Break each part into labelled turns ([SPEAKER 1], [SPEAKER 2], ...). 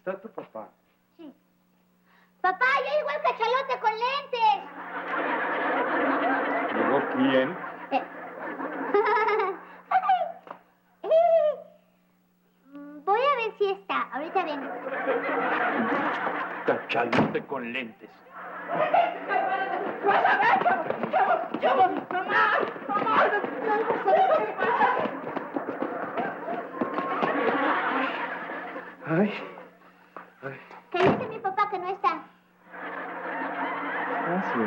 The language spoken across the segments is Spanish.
[SPEAKER 1] ¿Está tu papá?
[SPEAKER 2] Sí. Papá, ya llegó el cachalote con lentes.
[SPEAKER 1] ¿Llegó quién?
[SPEAKER 2] Voy a ver si está. Ahorita vengo.
[SPEAKER 1] Cachalote con lentes.
[SPEAKER 3] ¡Vas a ver! ¡Mamá! ¡Mamá!
[SPEAKER 1] Ay.
[SPEAKER 2] ¿Qué dice mi papá que no está?
[SPEAKER 1] Ah, sí.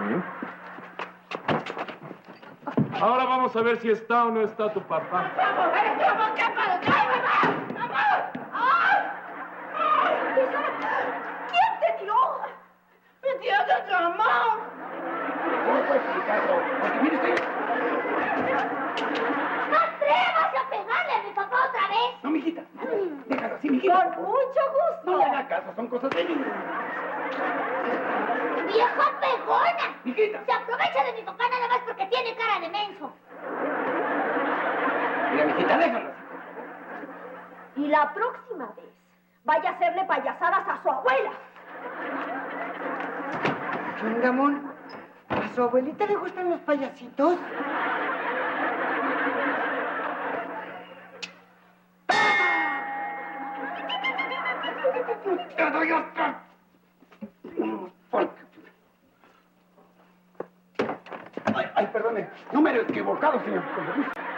[SPEAKER 1] Ahora vamos a ver si está o no está tu papá.
[SPEAKER 3] ¡Vamos! ¿Qué pasa? ¡Ay, mamá! ¡Mamá! ¡Ay! ¡Ay! ¿Quién te tiró? ¡Me tiraste tu mamá!
[SPEAKER 1] ¿Cómo puedo explicarlo? Porque mire usted.
[SPEAKER 2] ¡No atrevas a pegarle a mi papá otra vez!
[SPEAKER 1] No, mijita. Déjalo así, mijita.
[SPEAKER 3] Con mucho gusto.
[SPEAKER 1] No le haga caso, son cosas de niños.
[SPEAKER 2] ¡Vieja pegona!
[SPEAKER 1] Mijita.
[SPEAKER 2] Se aprovecha de mi papá nada más porque tiene cara de menso.
[SPEAKER 1] Mira, mijita, déjalo así.
[SPEAKER 3] Y la próxima vez vaya a hacerle payasadas a su abuela.
[SPEAKER 4] Changamón, ¿a su abuelita le gustan los payasitos?
[SPEAKER 1] ¡Te doy otra! Ay, perdone. Número equivocado, señor.